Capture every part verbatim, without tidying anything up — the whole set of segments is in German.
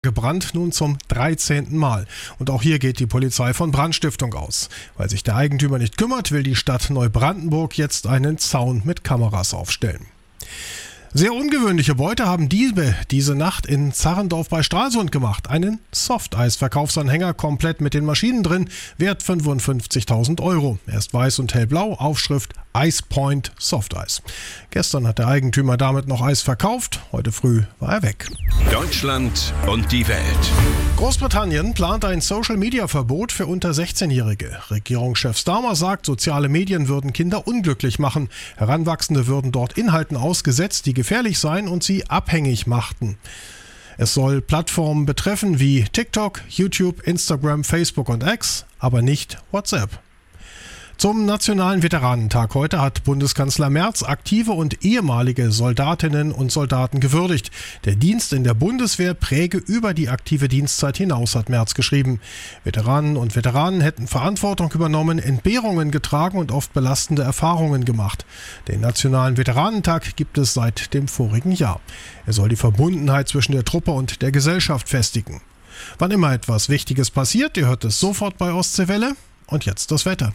Gebrannt nun zum dreizehnten Mal. Und auch hier geht die Polizei von Brandstiftung aus. Weil sich der Eigentümer nicht kümmert, will die Stadt Neubrandenburg jetzt einen Zaun mit Kameras aufstellen. Sehr ungewöhnliche Beute haben Diebe diese Nacht in Zarrendorf bei Stralsund gemacht. Einen Softeis-Verkaufsanhänger komplett mit den Maschinen drin, wert fünfundfünfzigtausend Euro. Er ist weiß und hellblau, Aufschrift Ice Point Softeis. Gestern hat der Eigentümer damit noch Eis verkauft, heute früh war er weg. Deutschland und die Welt. Großbritannien plant ein Social-Media-Verbot für unter sechzehnjährige. Regierungschef Starmer sagt, soziale Medien würden Kinder unglücklich machen. Heranwachsende würden dort Inhalten ausgesetzt, die gefährlich seien und sie abhängig machten. Es soll Plattformen betreffen wie TikTok, YouTube, Instagram, Facebook und X, aber nicht WhatsApp. Zum Nationalen Veteranentag heute hat Bundeskanzler Merz aktive und ehemalige Soldatinnen und Soldaten gewürdigt. Der Dienst in der Bundeswehr präge über die aktive Dienstzeit hinaus, hat Merz geschrieben. Veteranen und Veteranen hätten Verantwortung übernommen, Entbehrungen getragen und oft belastende Erfahrungen gemacht. Den Nationalen Veteranentag gibt es seit dem vorigen Jahr. Er soll die Verbundenheit zwischen der Truppe und der Gesellschaft festigen. Wann immer etwas Wichtiges passiert, ihr hört es sofort bei Ostseewelle. Und jetzt das Wetter.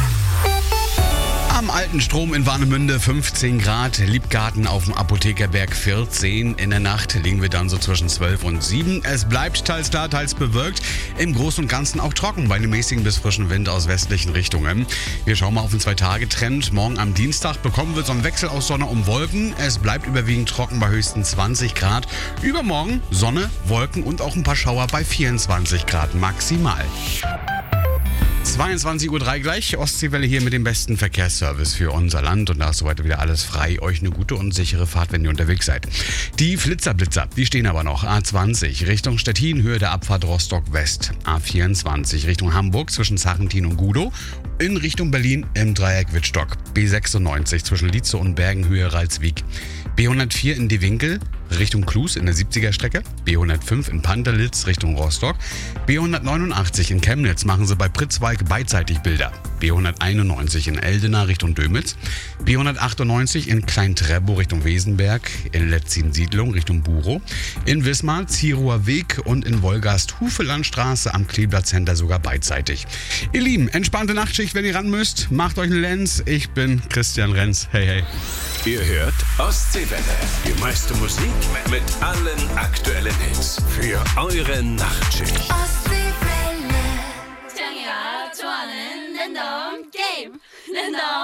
Am alten Strom in Warnemünde fünfzehn Grad, Liebgarten auf dem Apothekerberg vierzehn. In der Nacht liegen wir dann so zwischen zwölf und sieben. Es bleibt teils klar, teils bewölkt. Im Großen und Ganzen auch trocken bei einem mäßigen bis frischen Wind aus westlichen Richtungen. Wir schauen mal auf den Zwei-Tage-Trend. Morgen am Dienstag bekommen wir so einen Wechsel aus Sonne und Wolken. Es bleibt überwiegend trocken bei höchstens zwanzig Grad. Übermorgen Sonne, Wolken und auch ein paar Schauer bei vierundzwanzig Grad maximal. zweiundzwanzig Uhr drei gleich, Ostseewelle hier mit dem besten Verkehrsservice für unser Land und da ist soweit wieder alles frei. Euch eine gute und sichere Fahrt, wenn ihr unterwegs seid. Die Flitzer-Blitzer, die stehen aber noch. A zwanzig Richtung Stettin, Höhe der Abfahrt Rostock West. A vierundzwanzig Richtung Hamburg zwischen Sarrentin und Gudow. In Richtung Berlin im Dreieck Wittstock. B sechsundneunzig zwischen Lietze und Bergen, Höhe Ralswiek. B hundertvier in Die Winkel Richtung Klus in der siebziger Strecke. B hundertfünf in Panterlitz Richtung Rostock. B hundertneunundachtzig in Chemnitz machen sie bei Pritzwalk beidseitig Bilder. B hunderteinundneunzig in Eldena Richtung Dömitz. B hundertachtundneunzig in Klein-Treptow Richtung Wesenberg. In Letzin-Siedlung Richtung Burow. In Wismar Zierower Weg und in Wolgast-Hufelandstraße am Kleeblatt Center sogar beidseitig. Ihr Lieben, entspannte Nachtschicht, wenn ihr ran müsst. Macht euch einen Lenz. Ich bin Christian Renz. Hey, hey. Ihr hört Ostseewelle. Die meiste Musik mit allen aktuellen Hits. Für eure Nachtschicht. Ostseewelle. Turn you up to one and then don't game. Then don't